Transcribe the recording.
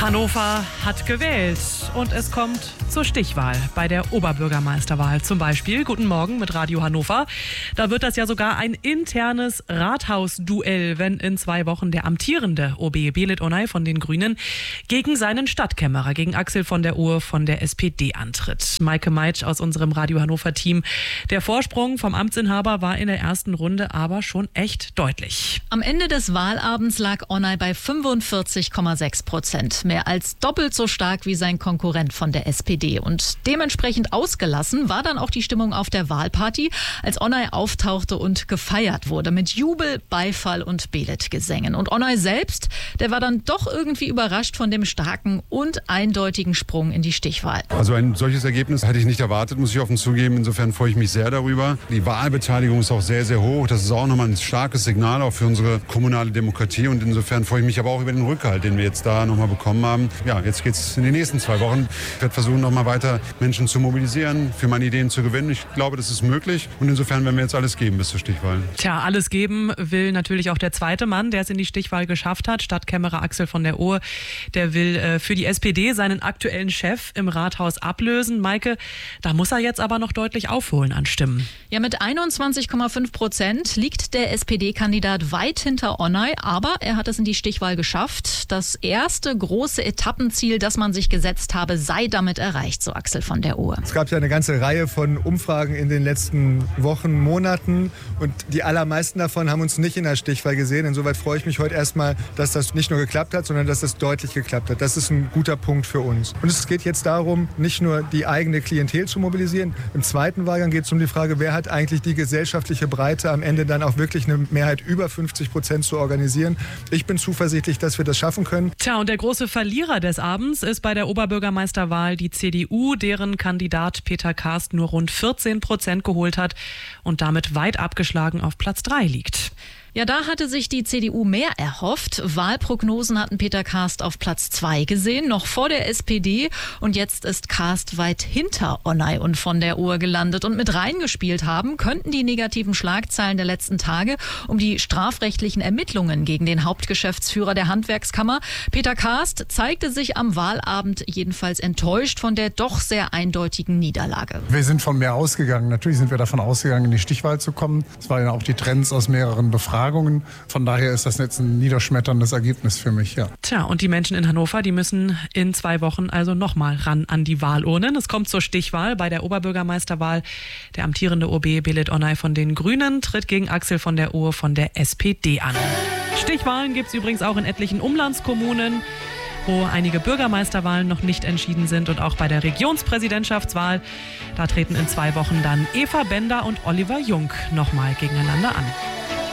Hannover hat gewählt und es kommt zur Stichwahl bei der Oberbürgermeisterwahl zum Beispiel. Guten Morgen mit Radio Hannover. Da wird das ja sogar ein internes Rathausduell, wenn in 2 Wochen der amtierende OB Belit Onay von den Grünen gegen seinen Stadtkämmerer, gegen Axel von der Ohe von der SPD antritt. Maike Meitsch aus unserem Radio Hannover Team. Der Vorsprung vom Amtsinhaber war in der ersten Runde aber schon echt deutlich. Am Ende des Wahlabends lag Onay bei 45,6%. Mehr als doppelt so stark wie sein Konkurrent von der SPD. Und dementsprechend ausgelassen war dann auch die Stimmung auf der Wahlparty, als Onay auftauchte und gefeiert wurde mit Jubel, Beifall und Belit-Gesängen. Und Onay selbst, der war dann doch irgendwie überrascht von dem starken und eindeutigen Sprung in die Stichwahl. Also ein solches Ergebnis hätte ich nicht erwartet, muss ich offen zugeben. Insofern freue ich mich sehr darüber. Die Wahlbeteiligung ist auch sehr, sehr hoch. Das ist auch nochmal ein starkes Signal auch für unsere kommunale Demokratie. Und insofern freue ich mich aber auch über den Rückhalt, den wir jetzt da nochmal bekommen haben. Ja, jetzt geht es in die nächsten 2 Wochen. Ich werde versuchen, nochmal weiter Menschen zu mobilisieren, für meine Ideen zu gewinnen. Ich glaube, das ist möglich. Und insofern werden wir jetzt alles geben bis zur Stichwahl. Tja, alles geben will natürlich auch der zweite Mann, der es in die Stichwahl geschafft hat. Stadtkämmerer Axel von der Ohe. Der will für die SPD seinen aktuellen Chef im Rathaus ablösen. Maike, da muss er jetzt aber noch deutlich aufholen an Stimmen. Ja, mit 21,5% liegt der SPD-Kandidat weit hinter Onay, aber er hat es in die Stichwahl geschafft. Das erste große Etappenziel, das man sich gesetzt habe, sei damit erreicht, so Axel von der Ohe. Es gab ja eine ganze Reihe von Umfragen in den letzten Wochen, Monaten und die allermeisten davon haben uns nicht in der Stichwahl gesehen. Insoweit freue ich mich heute erstmal, dass das nicht nur geklappt hat, sondern dass das deutlich geklappt hat. Das ist ein guter Punkt für uns. Und es geht jetzt darum, nicht nur die eigene Klientel zu mobilisieren. Im zweiten Wahlgang geht es um die Frage, wer hat eigentlich die gesellschaftliche Breite, am Ende dann auch wirklich eine Mehrheit über 50% zu organisieren. Ich bin zuversichtlich, dass wir das schaffen können. Tja, und der große Verlierer des Abends ist bei der Oberbürgermeisterwahl die CDU, deren Kandidat Peter Karst nur rund 14% geholt hat und damit weit abgeschlagen auf Platz 3 liegt. Ja, da hatte sich die CDU mehr erhofft. Wahlprognosen hatten Peter Karst auf Platz 2 gesehen, noch vor der SPD. Und jetzt ist Karst weit hinter Onay und von der Ohe gelandet. Und mit reingespielt haben könnten die negativen Schlagzeilen der letzten Tage um die strafrechtlichen Ermittlungen gegen den Hauptgeschäftsführer der Handwerkskammer. Peter Karst zeigte sich am Wahlabend jedenfalls enttäuscht von der doch sehr eindeutigen Niederlage. Wir sind von mehr ausgegangen. Natürlich sind wir davon ausgegangen, in die Stichwahl zu kommen. Es waren ja auch die Trends aus mehreren Befragungen. Von daher ist das jetzt ein niederschmetterndes Ergebnis für mich, ja. Tja, und die Menschen in Hannover, die müssen in 2 Wochen also nochmal ran an die Wahlurnen. Es kommt zur Stichwahl bei der Oberbürgermeisterwahl. Der amtierende OB Belit Onay von den Grünen tritt gegen Axel von der Ohe von der SPD an. Stichwahlen gibt es übrigens auch in etlichen Umlandskommunen, wo einige Bürgermeisterwahlen noch nicht entschieden sind. Und auch bei der Regionspräsidentschaftswahl, da treten in 2 Wochen dann Eva Bender und Oliver Jung nochmal gegeneinander an.